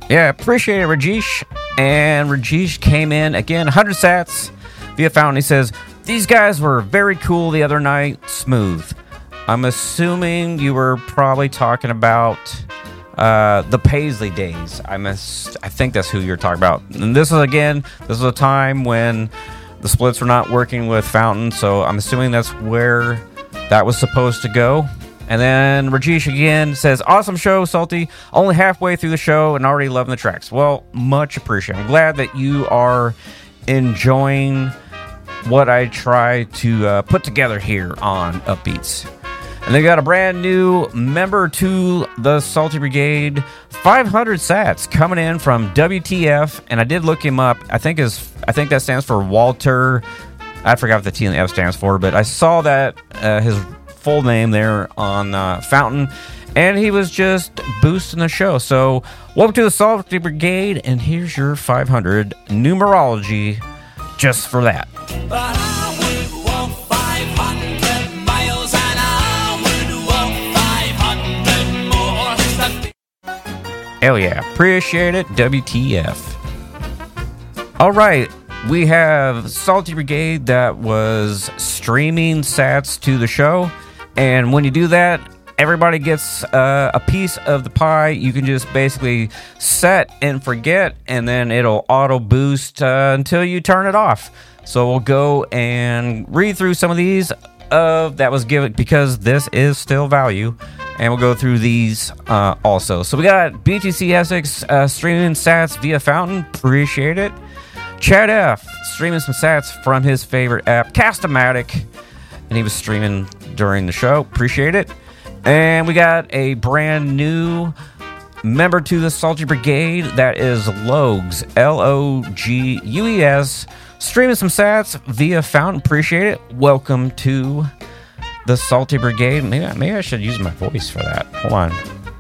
Yeah, appreciate it, Rajesh. And Rajesh came in again, 100 sats via Fountain. He says, these guys were very cool the other night. Smooth. I'm assuming you were probably talking about the Paisley days. I think that's who you're talking about. And this is a time when the splits were not working with Fountain, so I'm assuming that's where that was supposed to go. And then Rajesh again says, awesome show, Salty. Only halfway through the show and already loving the tracks. Well, much appreciated. I'm glad that you are enjoying what I try to put together here on Upbeats. And they got a brand new member to the Salty Brigade, 500 sats coming in from WTF, and I did look him up. I think that stands for Walter. I forgot what the T and the F stands for, but I saw that his full name there on Fountain, and he was just boosting the show. So welcome to the Salty Brigade, and here's your 500 numerology just for that. Hell yeah, appreciate it, WTF. All right, we have Salty Brigade that was streaming sats to the show, and when you do that, everybody gets a piece of the pie. You can just basically set and forget, and then it'll auto boost until you turn it off. So we'll go and read through some of these that was given, because this is still value. And we'll go through these also. So we got BTC Essex streaming sats via Fountain. Appreciate it. Chad F. streaming some sats from his favorite app, Cast-O-Matic. And he was streaming during the show. Appreciate it. And we got a brand new member to the Salty Brigade. That is Logues. Logues. Streaming some sats via Fountain. Appreciate it. Welcome to the Salty Brigade. Maybe I should use my voice for that. Hold on.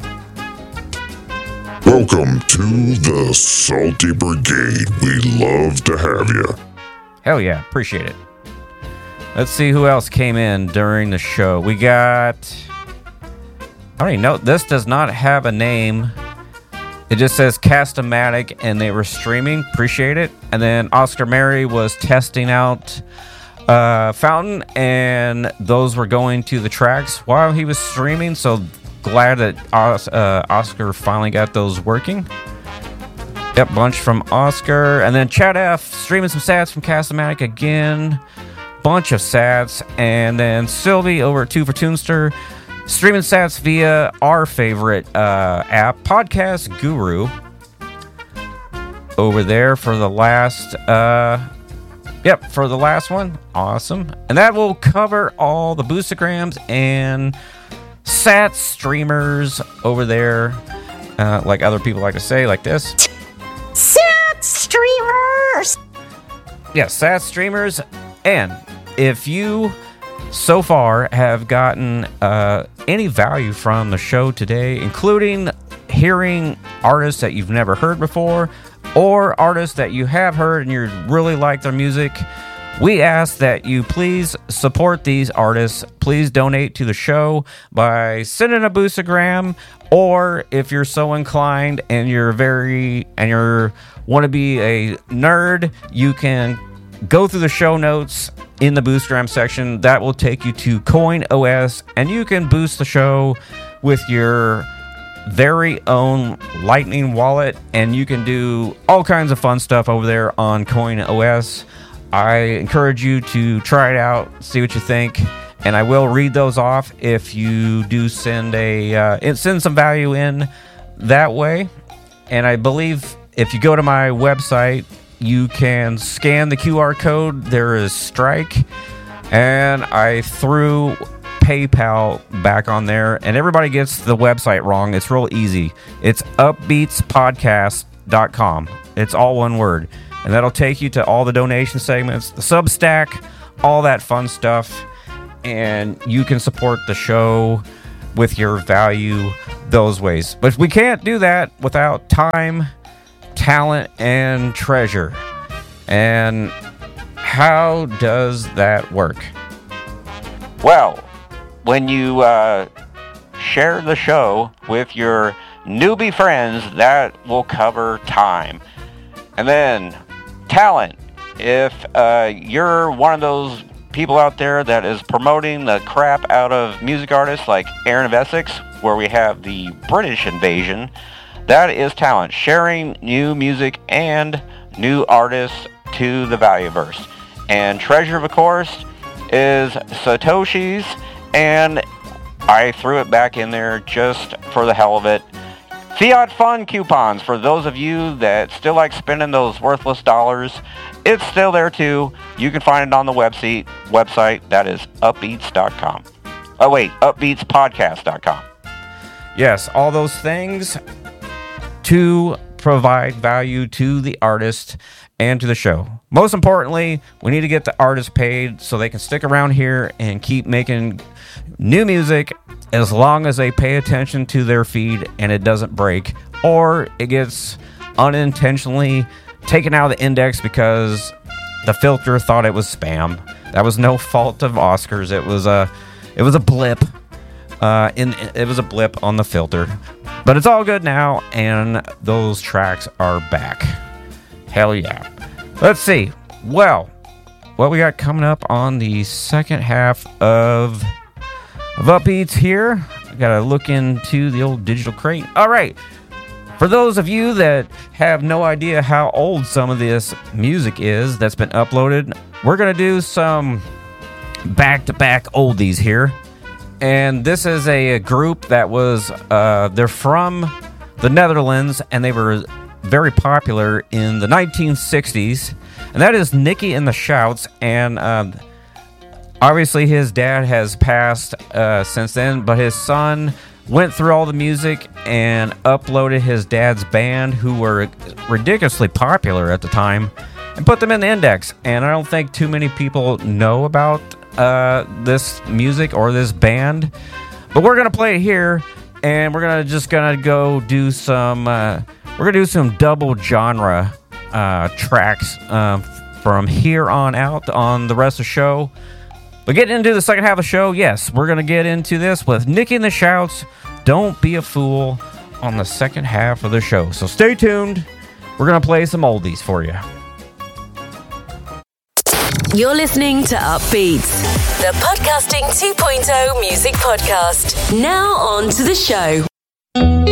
Welcome to the Salty Brigade. We love to have you. Hell yeah, appreciate it. Let's see who else came in during the show. We got, I don't even know, this does not have a name. It just says Cast-O-Matic, and they were streaming. Appreciate it. And then Oscar Mary was testing out Fountain, and those were going to the tracks while he was streaming. So glad that Oscar finally got those working. Yep, bunch from Oscar. And then Chad F streaming some sats from Cast-O-Matic again. Bunch of sats. And then Sylvie over at 2 for Tunester streaming sats via our favorite app, Podcast Guru, over there for the last for the last one. Awesome. And that will cover all the boostograms and sat streamers over there, like other people like to say, like this. Sat streamers! Yeah, sat streamers. And if you so far have gotten any value from the show today, including hearing artists that you've never heard before, or artists that you have heard and you really like their music, we ask that you please support these artists. Please donate to the show by sending a boostogram, or if you're so inclined and you want to be a nerd, you can go through the show notes in the boostogram section. That will take you to CoinOS, and you can boost the show with your very own Lightning wallet, and you can do all kinds of fun stuff over there on CoinOS. I encourage you to try it out, see what you think, and I will read those off if you do send some value in that way. And I believe if you go to my website, you can scan the QR code. There is Strike, and I threw PayPal back on there, and everybody gets the website wrong. It's real easy. It's upbeatspodcast.com. It's all one word, and that'll take you to all the donation segments, the Substack, all that fun stuff, and you can support the show with your value those ways. But we can't do that without time, talent, and treasure. And how does that work? Well, when you share the show with your Newbie Friends, that will cover time. And then talent. If you're one of those people out there that is promoting the crap out of music artists like Aaron of Essex, where we have the British invasion, that is talent. Sharing new music and new artists to the Valueverse. And Treasure, of course, is Satoshi's, and I threw it back in there just for the hell of it. Fiat Fun coupons for those of you that still like spending those worthless dollars. It's still there too. You can find it on the website. That is upbeats.com. Oh wait, upbeatspodcast.com. Yes, all those things to provide value to the artist and to the show. Most importantly, we need to get the artists paid so they can stick around here and keep making new music as long as they pay attention to their feed and it doesn't break or it gets unintentionally taken out of the index because the filter thought it was spam. That was no fault of Oscar's. It was a blip. It was a blip on the filter. But it's all good now, and those tracks are back. Hell yeah. Let's see. Well, what we got coming up on the second half of Upbeats here. I gotta look into the old digital crate. All right. For those of you that have no idea how old some of this music is that's been uploaded, we're gonna do some back-to-back oldies here. And this is a group that was, they're from the Netherlands, and they were very popular in the 1960s. And that is Nicky and the Shouts. And obviously his dad has passed since then, but his son went through all the music and uploaded his dad's band, who were ridiculously popular at the time, and put them in the index. And I don't think too many people know about this music or this band, but we're gonna play it here, and we're gonna go do some double genre tracks from here on out on the rest of the show. But getting into the second half of the show, yes, we're gonna get into this with Nicky and the Shouts, Don't Be a Fool, on the second half of the show. So stay tuned. We're gonna play some oldies for you. You're listening to Upbeats, the Podcasting 2.0 music podcast. Now on to the show.